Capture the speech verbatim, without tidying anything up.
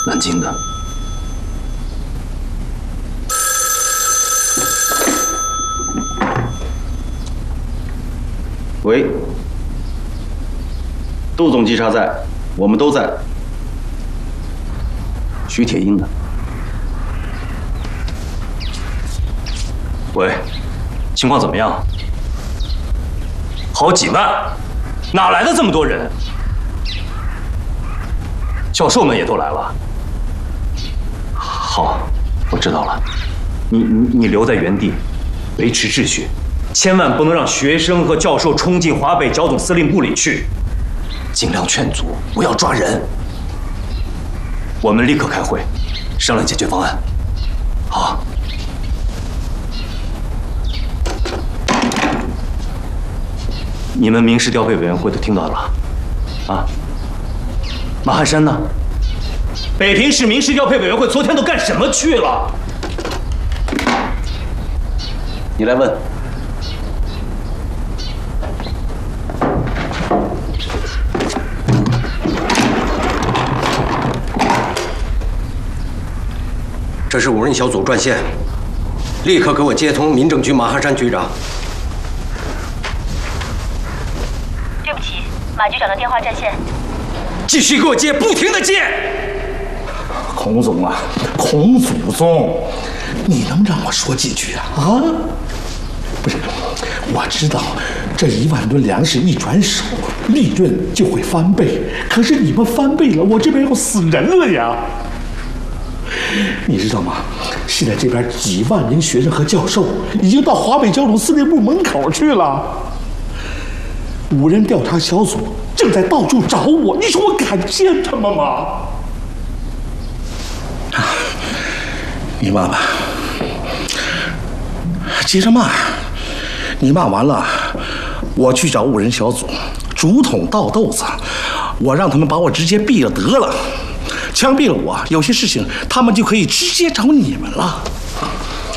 南京的。喂，杜总稽查在，我们都在。徐铁英的。喂，情况怎么样？好几万，哪来的这么多人？教授们也都来了。好，我知道了。你你你留在原地，维持秩序，千万不能让学生和教授冲进华北剿总司令部里去。尽量劝阻，不要抓人。我们立刻开会，商量解决方案。好。你们民事调配委员会都听到了，啊？马汉山呢？北平市民事调配委员会昨天都干什么去了？你来问。 这是五人小组专线，立刻给我接通民政局马汉山局长。 对不起，马局长的电话占线。 继续给我接，不停的接。 孔总啊，孔祖宗，你能让我说几句啊？啊？不是，我知道这一万吨粮食一转手，利润就会翻倍。可是你们翻倍了，我这边要死人了呀！你知道吗？现在这边几万名学生和教授已经到华北剿总司令部门口去了。五人调查小组正在到处找我，你说我敢见他们吗？你骂吧，接着骂。你骂完了，我去找五人小组，竹筒倒豆子，我让他们把我直接毙了得了。枪毙了我，有些事情他们就可以直接找你们了。